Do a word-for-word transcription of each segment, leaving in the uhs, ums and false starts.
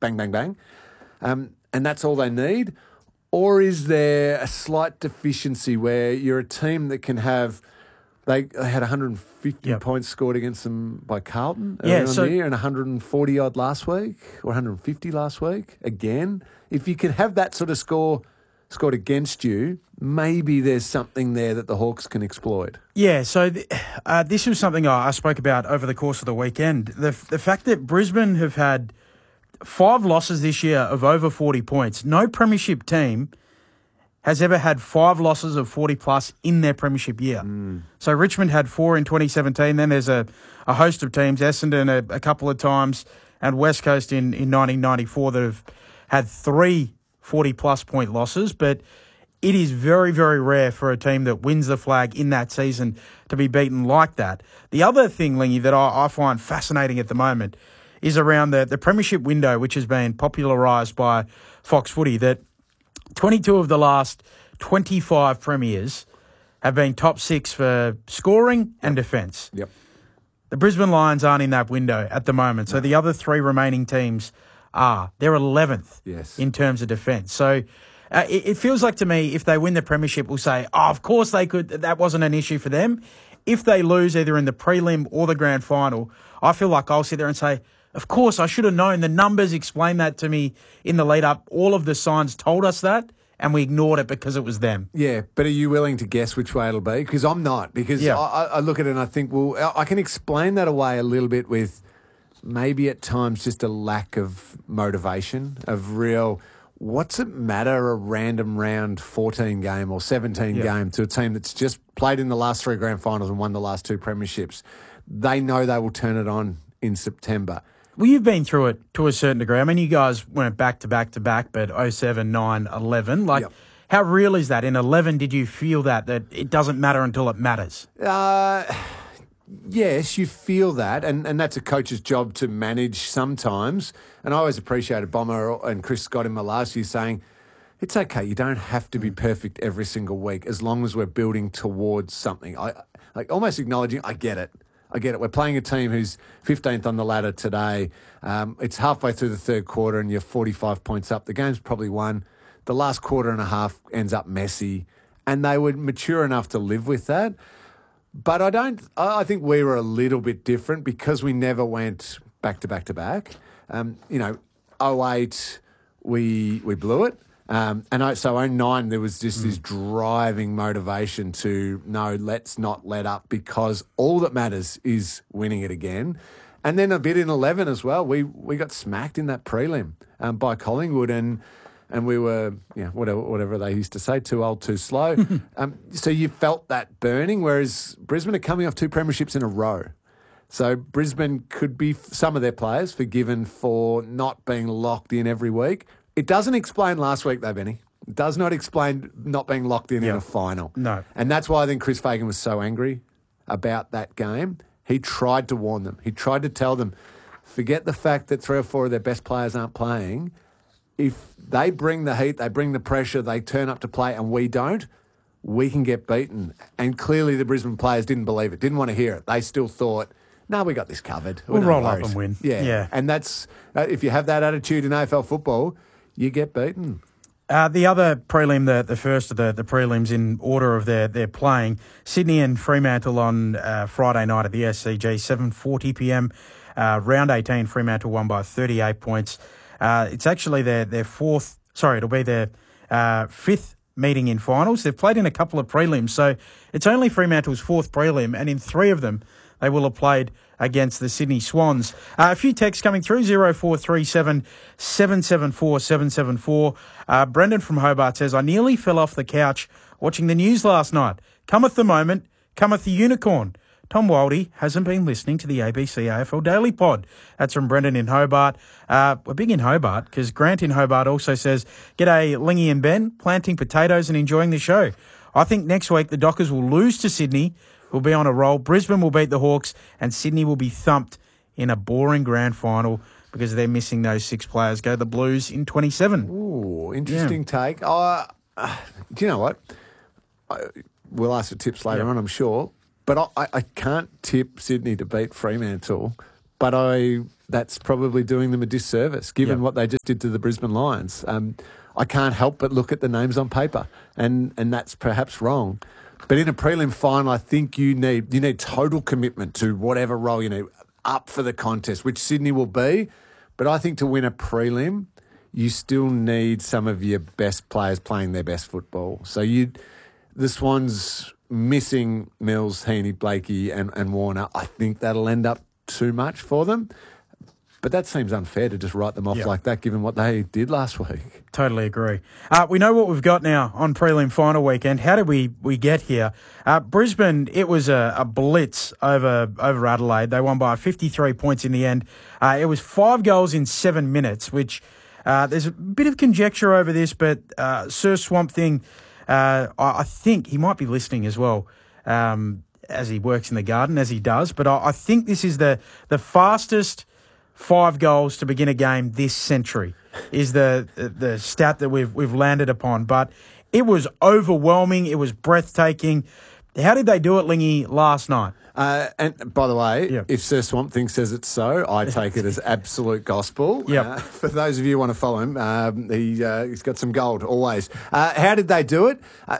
bang, bang, bang. Um, and that's all they need. Or is there a slight deficiency where you're a team that can have, they, they had one hundred fifty Yep. points scored against them by Carlton Yeah, earlier so- on the year and one hundred forty odd last week or one hundred fifty last week again? If you could have that sort of score scored against you, maybe there's something there that the Hawks can exploit. Yeah, so th- uh, this was something I I spoke about over the course of the weekend. The the fact that Brisbane have had five losses this year of over forty points. No premiership team has ever had five losses of forty plus in their premiership year. Mm. So Richmond had four in twenty seventeen. Then there's a, a host of teams, Essendon a, a couple of times, and West Coast in, in nineteen ninety-four that have had three forty plus point losses. But it is very, very rare for a team that wins the flag in that season to be beaten like that. The other thing, Lingy, that I, I find fascinating at the moment is around the, the premiership window, which has been popularised by Fox Footy, that twenty-two of the last twenty-five premiers have been top six for scoring and defence. Yep. The Brisbane Lions aren't in that window at the moment, so the other three remaining teams are. They're eleventh Yes. in terms of defence. So uh, it, it feels like to me, if they win the premiership, we'll say, oh, of course they could. That wasn't an issue for them. If they lose either in the prelim or the grand final, I feel like I'll sit there and say, of course, I should have known. The numbers explained that to me in the lead up. All of the signs told us that, and we ignored it because it was them. Yeah, but are you willing to guess which way it'll be? Because I'm not. Because Yeah. I, I look at it and I think, well, I I can explain that away a little bit with maybe at times just a lack of motivation, of real, what's it matter a random round fourteen game or seventeen Yeah. game to a team that's just played in the last three grand finals and won the last two premierships? They know they will turn it on in September. Well, you've been through it to a certain degree. I mean, you guys went back to back to back, but oh seven, nine, eleven. Like, Yep. how real is that? In eleven, did you feel that, that it doesn't matter until it matters? Uh, yes, you feel that, and, and that's a coach's job to manage sometimes. And I always appreciated Bomber and Chris Scott in my last year saying, it's okay, you don't have to be perfect every single week as long as we're building towards something. I like almost acknowledging, I get it. I get it. We're playing a team who's fifteenth on the ladder today. Um, it's halfway through the third quarter and you're forty-five points up. The game's probably won. The last quarter and a half ends up messy, and they were mature enough to live with that. But I don't. I I think we were a little bit different because we never went back to back to back. Um, you know, oh eight we we blew it. Um, and I, so oh nine there was just this driving motivation to, no, let's not let up because all that matters is winning it again. And then a bit in eleven as well. We we got smacked in that prelim um, by Collingwood and and we were, you know, whatever, whatever they used to say, too old, too slow. um, so you felt that burning, whereas Brisbane are coming off two premierships in a row. So Brisbane could be, some of their players, forgiven for not being locked in every week. It doesn't explain last week, though, Benny. It does not explain not being locked in Yeah. in a final. No. And that's why I think Chris Fagan was so angry about that game. He tried to warn them. He tried to tell them, forget the fact that three or four of their best players aren't playing. If they bring the heat, they bring the pressure, they turn up to play and we don't, we can get beaten. And clearly the Brisbane players didn't believe it, didn't want to hear it. They still thought, no, we got this covered. We'll We're not roll up worried." and win. Yeah. Yeah. And that's, uh, if you have that attitude in A F L football, you get beaten. Uh, the other prelim, the, the first of the, the prelims in order of their, their playing, Sydney and Fremantle on uh, Friday night at the S C G, seven forty p m. Uh, round eighteen, Fremantle won by thirty-eight points. Uh, it's actually their, their fourth, sorry, it'll be their uh, fifth meeting in finals. They've played in a couple of prelims, so it's only Fremantle's fourth prelim, and in three of them, they will have played against the Sydney Swans. Uh, a few texts coming through, zero four three seven, seven seven four, seven seven four. Uh, Brendan from Hobart says, I nearly fell off the couch watching the news last night. Cometh the moment, cometh the unicorn. Tom Waldie hasn't been listening to the A B C A F L Daily Pod. That's from Brendan in Hobart. Uh, we're big in Hobart because Grant in Hobart also says, G'day, Lingy and Ben, planting potatoes and enjoying the show. I think next week the Dockers will lose to Sydney, who'll be on a roll. Brisbane will beat the Hawks and Sydney will be thumped in a boring grand final because they're missing those six players. Go the Blues in twenty-seven. Ooh, interesting take. Uh, uh, do you know what? I, we'll ask for tips later Yep. on, I'm sure. But I, I can't tip Sydney to beat Fremantle. But I that's probably doing them a disservice, given Yep. what they just did to the Brisbane Lions. Um, I can't help but look at the names on paper, and, and that's perhaps wrong. But in a prelim final, I think you need you need total commitment to whatever role you need, up for the contest, which Sydney will be. But I think to win a prelim, you still need some of your best players playing their best football. So you, the Swans missing Mills, Heaney, Blakey and, and Warner, I think that'll end up too much for them. But that seems unfair to just write them off Yep. like that, given what they did last week. Totally agree. Uh, we know what we've got now on prelim final weekend. How did we, we get here? Uh, Brisbane, it was a, a blitz over over Adelaide. They won by fifty-three points in the end. Uh, it was five goals in seven minutes, which uh, there's a bit of conjecture over this, but uh, Sir Swamp Thing, uh, I, I think he might be listening as well. Um, as he works in the garden, as he does. But I, I think this is the the fastest five goals to begin a game this century is the the stat that we've we've landed upon. But it was overwhelming. It was breathtaking. How did they do it, Lingy, last night? Uh, and by the way, Yep. if Sir Swamp Thing says it's so, I take it as absolute gospel. Yep. Uh, for those of you who want to follow him, um, he, uh, he's got some gold always. Uh, how did they do it? Uh,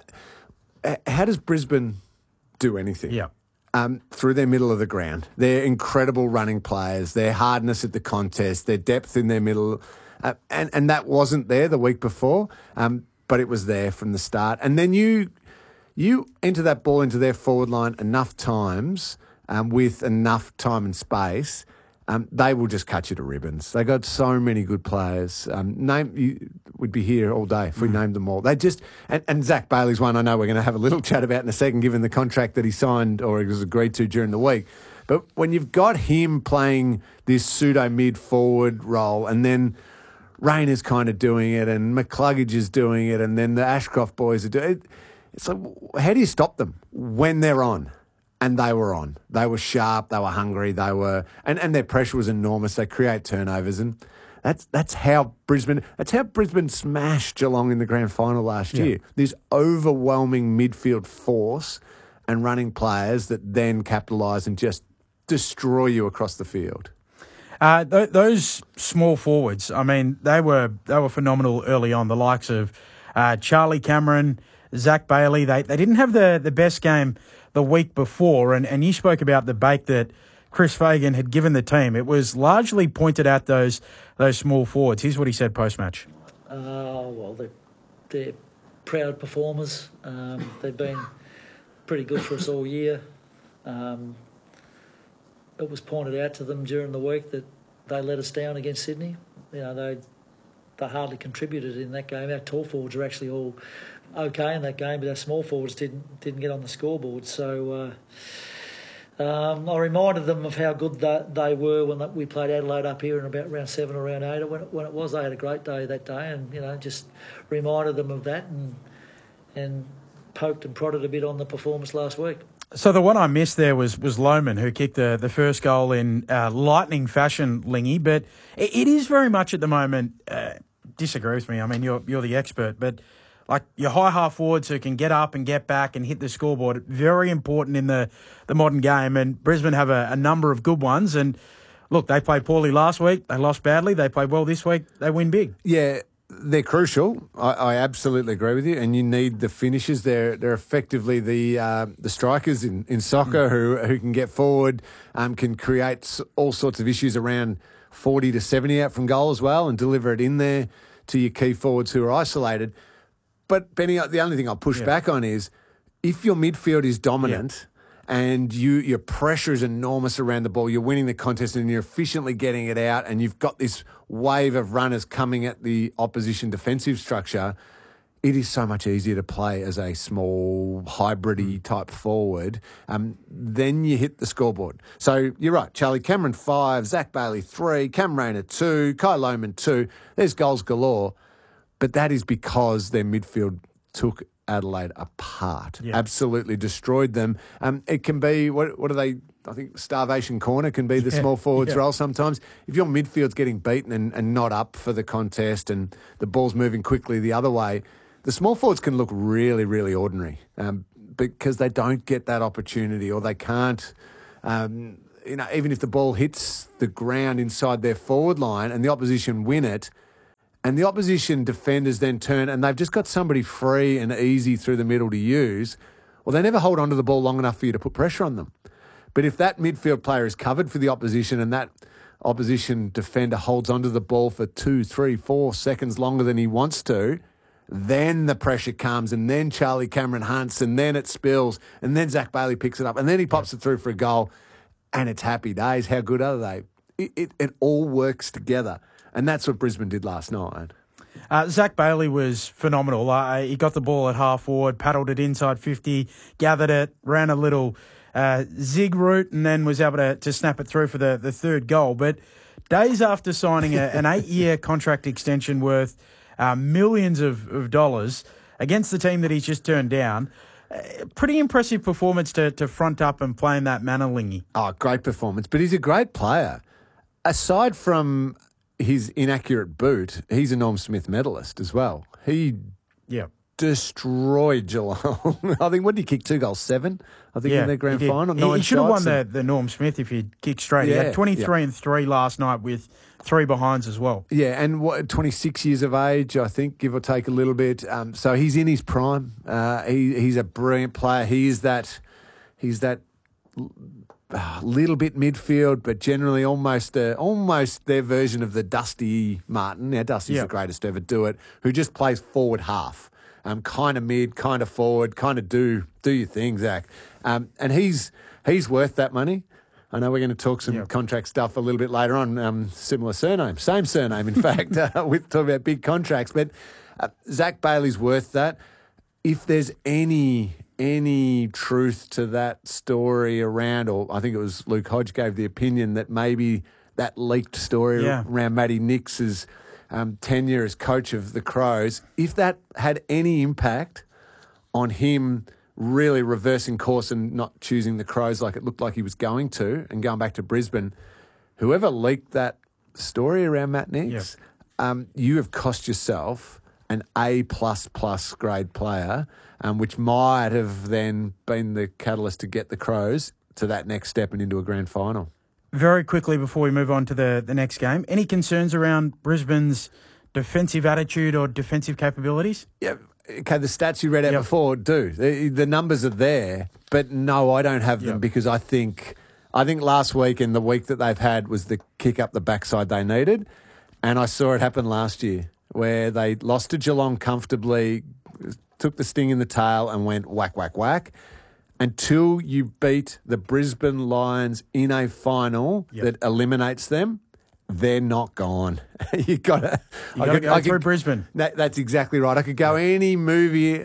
how does Brisbane do anything? Yeah. Um, through their middle of the ground. Their incredible running players, their hardness at the contest, their depth in their middle. Uh, and, and that wasn't there the week before, um, but it was there from the start. And then you you enter that ball into their forward line enough times um, with enough time and space, um, they will just cut you to ribbons. They got so many good players. Um, name you, we'd be here all day if we named them all. They just and, and Zach Bailey's one I know we're going to have a little chat about in a second, given the contract that he signed or he was agreed to during the week. But when you've got him playing this pseudo mid forward role, and then Rayner's kind of doing it, and McCluggage is doing it, and then the Ashcroft boys are doing it. It's like, how do you stop them when they're on? And they were on. They were sharp. They were hungry. They were, and, and their pressure was enormous. They create turnovers, and that's that's how Brisbane. That's how Brisbane smashed Geelong in the grand final last Yeah. year. This overwhelming midfield force and running players that then capitalise and just destroy you across the field. Uh, th- those small forwards, I mean, they were they were phenomenal early on. The likes of uh, Charlie Cameron, Zach Bailey, they they didn't have the, the best game the week before, and, and you spoke about the bait that Chris Fagan had given the team. It was largely pointed at those those small forwards. Here's what he said post-match. Uh, well, they're, they're proud performers. Um, they've been pretty good for us all year. Um, it was pointed out to them during the week that they let us down against Sydney. You know, they they hardly contributed in that game. Our tall forwards were actually all okay in that game, but our small forwards didn't didn't get on the scoreboard. So uh, um, I reminded them of how good that they were when we played Adelaide up here in about round seven or round eight. When it, when it was, they had a great day that day, and you know, just reminded them of that and and poked and prodded a bit on the performance last week. So the one I missed there was was Lohman, who kicked the, the first goal in uh, lightning fashion, Lingy. But it, it is very much at the moment, uh, disagree with me, I mean, you're you're the expert, but like your high half forwards who can get up and get back and hit the scoreboard, very important in the, the modern game. And Brisbane have a, a number of good ones. And look, they played poorly last week. They lost badly. They played well this week. They win big. Yeah, they're crucial. I, I absolutely agree with you. And you need the finishers. They're they're effectively the uh, the strikers in, in soccer mm. who who can get forward, um, can create all sorts of issues around forty to seventy out from goal as well and deliver it in there to your key forwards who are isolated. But, Benny, the only thing I'll push yeah. back on is if your midfield is dominant yeah. and you your pressure is enormous around the ball, you're winning the contest and you're efficiently getting it out and you've got this wave of runners coming at the opposition defensive structure, it is so much easier to play as a small, hybrid-y type forward. Um, then you hit the scoreboard. So you're right, Charlie Cameron, five, Zach Bailey, three, Cam Rayner, two, Kai Lohman, two. There's goals galore. But that is because their midfield took Adelaide apart, yeah. absolutely destroyed them. Um, it can be, what, what are they, I think starvation corner can be the yeah. small forwards yeah. role sometimes. If your midfield's getting beaten and, and not up for the contest and the ball's moving quickly the other way, the small forwards can look really, really ordinary um, because they don't get that opportunity or they can't. Um, you know, even if the ball hits the ground inside their forward line and the opposition win it, and the opposition defenders then turn and they've just got somebody free and easy through the middle to use, well, they never hold on to the ball long enough for you to put pressure on them. But if that midfield player is covered for the opposition and that opposition defender holds onto the ball for two, three, four seconds longer than he wants to, then the pressure comes, and then Charlie Cameron hunts, and then it spills, and then Zach Bailey picks it up, and then he pops it through for a goal, and it's happy days. How good are they? It, it, it all works together, and that's what Brisbane did last night. Uh, Zach Bailey was phenomenal. Uh, he got the ball at half forward, paddled it inside fifty, gathered it, ran a little uh, zig route, and then was able to, to snap it through for the, the third goal. But days after signing a, an eight-year contract extension worth uh, millions of, of dollars against the team that he's just turned down, uh, pretty impressive performance to, to front up and play in that manner, Lingy. Oh, great performance. But he's a great player. Aside from his inaccurate boot, he's a Norm Smith medalist as well. He yeah. destroyed Geelong. I think, what did he kick? Two goals, seven? I think yeah, in their grand he final. He, nine he should have won shots the, and, the Norm Smith if he'd kicked straight. Yeah, he had twenty-three yeah. and three last night with three behinds as well. Yeah, and what, twenty-six years of age, I think, give or take a little bit. Um, so he's in his prime. Uh, he he's a brilliant player. He is that. He's that. Uh, little bit midfield, but generally almost uh, almost their version of the Dusty Martin. Now, Dusty's yep. the greatest to ever do it, who just plays forward half, um, kind of mid, kind of forward, kind of do do your thing, Zach. Um, and he's he's worth that money. I know we're going to talk some yep. contract stuff a little bit later on. Um, similar surname, same surname, in fact, uh, with talking about big contracts. But uh, Zach Bailey's worth that. If there's any any truth to that story around, or I think it was Luke Hodge gave the opinion that maybe that leaked story yeah. around Matty Nix's um, tenure as coach of the Crows, if that had any impact on him really reversing course and not choosing the Crows like it looked like he was going to and going back to Brisbane, whoever leaked that story around Matt Nix, yep. um, you have cost yourself an A plus plus grade player, um, which might have then been the catalyst to get the Crows to that next step and into a grand final. Very quickly before we move on to the, the next game, any concerns around Brisbane's defensive attitude or defensive capabilities? Yeah, okay, the stats you read out yep. before do. The, the numbers are there, but no, I don't have them yep. because I think I think last week and the week that they've had was the kick up the backside they needed, and I saw it happen last year, where they lost to Geelong comfortably, took the sting in the tail and went whack, whack, whack. Until you beat the Brisbane Lions in a final yep. that eliminates them, they're not gone. you got to you gotta go through Brisbane. That, that's exactly right. I could go any movie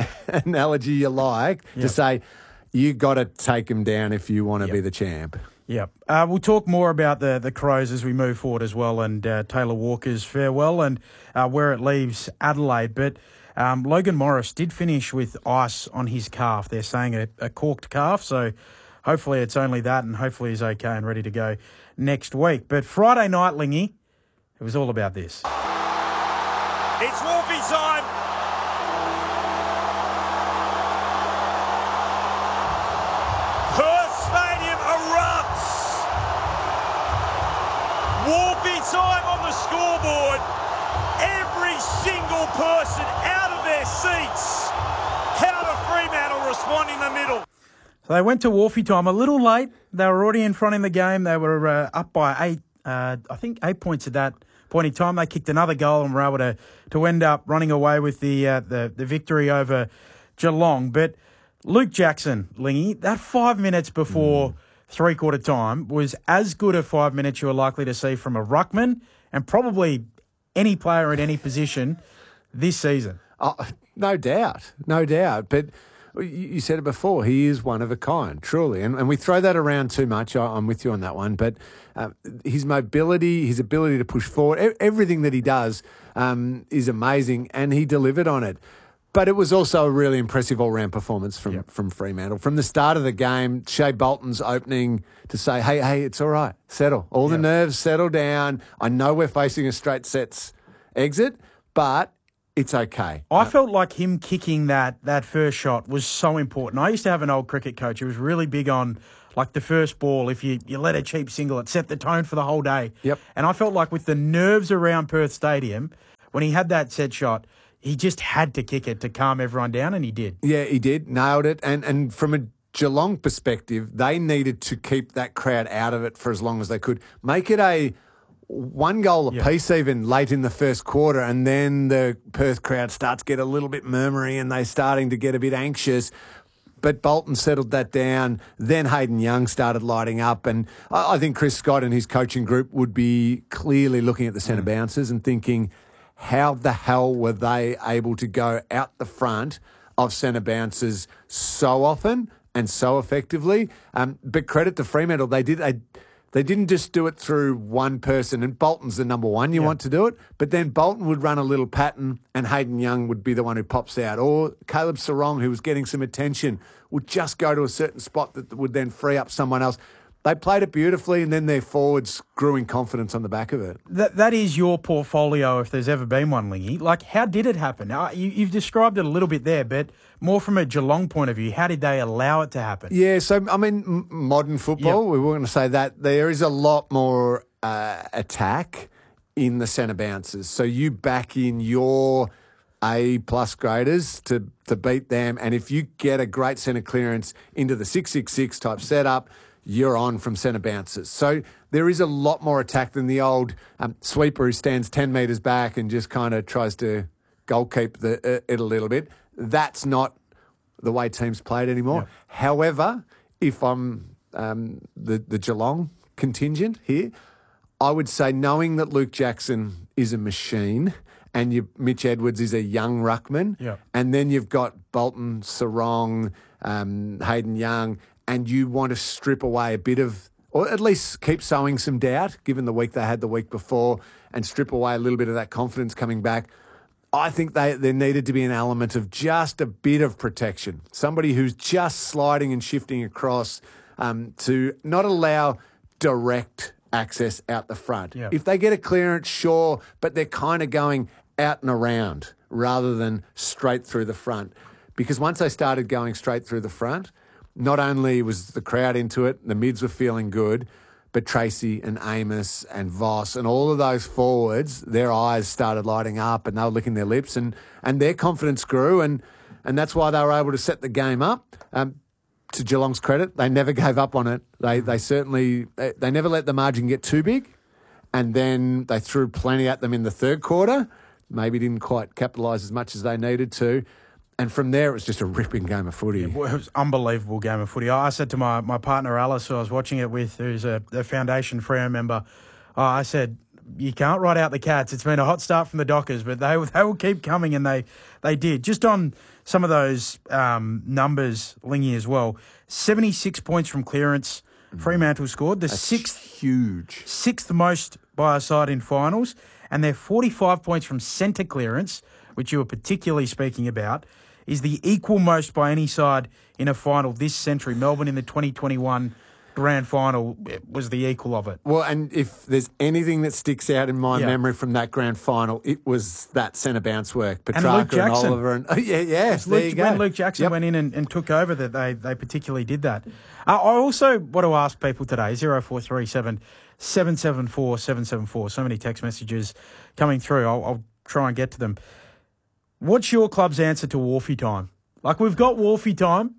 analogy you like yep. to say you got to take them down if you want to yep. be the champ. Yep. Uh, we'll talk more about the, the Crows as we move forward as well, and uh, Taylor Walker's farewell and uh, where it leaves Adelaide. But um, Logan Morris did finish with ice on his calf. They're saying a, a corked calf, so hopefully it's only that, and hopefully he's okay and ready to go next week. But Friday night, Lingy, it was all about this. It's Wolfie time. Perth Stadium erupts. Wolfie time on the scoreboard. Every single person out of their seats. How do Fremantle respond in the middle? So they went to Wolfie time a little late. They were already in front in the game. They were uh, up by eight, uh, I think eight points at that point in time. They kicked another goal and were able to, to end up running away with the, uh, the the victory over Geelong. But Luke Jackson, Lingy, that five minutes before mm. three-quarter time was as good a five minutes you were likely to see from a ruckman and probably any player at any position this season. Oh, no doubt, no doubt. But you said it before, he is one of a kind, truly. And, and we throw that around too much. I, I'm with you on that one. But uh, his mobility, his ability to push forward, everything that he does um, is amazing, and he delivered on it. But it was also a really impressive all-round performance from, yep. from Fremantle. From the start of the game, Shea Bolton's opening to say, hey, hey, it's all right, settle. All the yep. nerves, settle down. I know we're facing a straight sets exit, but it's okay. I uh, felt like him kicking that that first shot was so important. I used to have an old cricket coach who was really big on Like the first ball, if you, you let a cheap single, it set the tone for the whole day. Yep. And I felt like with the nerves around Perth Stadium, when he had that set shot, he just had to kick it to calm everyone down, and he did. Yeah, he did. Nailed it. And and from a Geelong perspective, they needed to keep that crowd out of it for as long as they could. Make it a one goal apiece yeah. even late in the first quarter, and then the Perth crowd starts to get a little bit murmuring and they're starting to get a bit anxious. But Bolton settled that down. Then Hayden Young started lighting up. And I, I think Chris Scott and his coaching group would be clearly looking at the centre mm. bouncers and thinking, how the hell were they able to go out the front of centre bouncers so often and so effectively? Um, but credit to Fremantle, they did. They, They didn't just do it through one person, and Bolton's the number one you yeah. want to do it, but then Bolton would run a little pattern and Hayden Young would be the one who pops out. Or Caleb Sarong, who was getting some attention, would just go to a certain spot that would then free up someone else. They played it beautifully, and then their forwards grew in confidence on the back of it. That That is your portfolio, if there's ever been one, Lingy. Like, how did it happen? Uh, you, you've described it a little bit there, but more from a Geelong point of view, how did they allow it to happen? Yeah, so, I mean, m- modern football, yep. we were going to say that. There is a lot more uh, attack in the centre bouncers. So you back in your A-plus graders to, to beat them, and if you get a great centre clearance into the six six six type setup, you're on from centre bouncers. So there is a lot more attack than the old um, sweeper who stands ten metres back and just kind of tries to goalkeep the, uh, it a little bit. That's not the way teams played anymore. Yep. However, if I'm um, the, the Geelong contingent here, I would say knowing that Luke Jackson is a machine and you, Mitch Edwards is a young ruckman, yep. and then you've got Bolton, Sarong, um, Hayden Young, and you want to strip away a bit of, or at least keep sowing some doubt, given the week they had the week before, and strip away a little bit of that confidence coming back, I think they, there needed to be an element of just a bit of protection. Somebody who's just sliding and shifting across um, to not allow direct access out the front. Yeah. If they get a clearance, sure, but they're kind of going out and around rather than straight through the front. Because once they started going straight through the front, not only was the crowd into it, the mids were feeling good, but Tracy and Amos and Voss and all of those forwards, their eyes started lighting up and they were licking their lips, and, and their confidence grew, and, and that's why they were able to set the game up. Um, to Geelong's credit, they never gave up on it. They they certainly they, they never let the margin get too big, and then they threw plenty at them in the third quarter. Maybe didn't quite capitalise as much as they needed to. And from there, it was just a ripping game of footy. Yeah, it was an unbelievable game of footy. I said to my, my partner, Alice, who I was watching it with, who's a, a Foundation Freo member, uh, I said, you can't write out the Cats. It's been a hot start from the Dockers, but they, they will keep coming, and they, they did. Just on some of those um, numbers, Lingy, as well, seventy-six points from clearance, Fremantle scored. The That's sixth huge. Sixth most by a side in finals, and they're forty-five points from centre clearance, which you were particularly speaking about, is the equal most by any side in a final this century. Melbourne in the twenty twenty-one grand final was the equal of it. Well, and if there's anything that sticks out in my yeah. memory from that grand final, it was that centre bounce work. Petrarca and, Luke Jackson. and Oliver. And, oh, yeah, yeah, there Luke, you go. When Luke Jackson yep. went in and, and took over, that they, they particularly did that. Uh, I also want to ask people today, zero four three seven, seven seven four, seven seven four, so many text messages coming through. I'll, I'll try and get to them. What's your club's answer to Wharfie time? Like, we've got Wharfie time.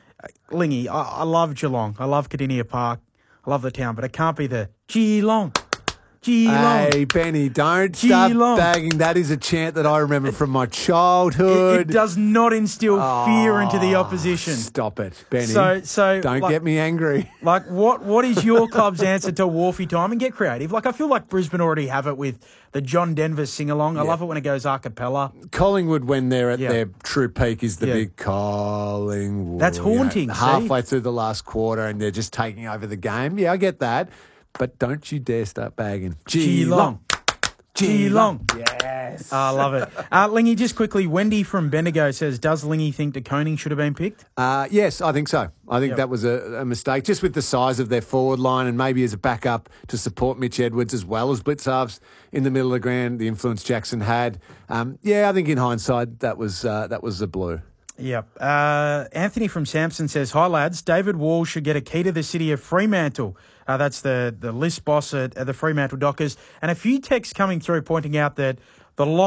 Lingy, I, I love Geelong. I love Cardinia Park. I love the town, but it can't be the Geelong. Geelong. Hey, Benny, don't start Geelong. bagging. That is a chant that I remember from my childhood. It, it does not instill oh, fear into the opposition. Stop it, Benny. So, so don't like, get me angry. Like, what? What is your club's answer to Wharfie time? And get creative. Like, I feel like Brisbane already have it with the John Denver sing-along. I yeah. love it when it goes a cappella. Collingwood, when they're at yeah. their true peak, is the yeah. big Collingwood. That's haunting, You know, see? halfway through the last quarter and they're just taking over the game. Yeah, I get that. But don't you dare start bagging. Geelong. Geelong. Yes. Oh, I love it. Uh, Lingy, just quickly, Wendy from Bendigo says, does Lingy think De Koning should have been picked? Uh, yes, I think so. I think Yep. that was a, a mistake, just with the size of their forward line and maybe as a backup to support Mitch Edwards as well as Blitzarves in the middle of the ground, the influence Jackson had. Um, yeah, I think in hindsight, that was uh, that was a blue. Yep. Uh, Anthony from Samson says, "Hi lads, David Wall should get a key to the city of Fremantle." Uh, that's the, the list boss at, at the Fremantle Dockers. And a few texts coming through pointing out that the line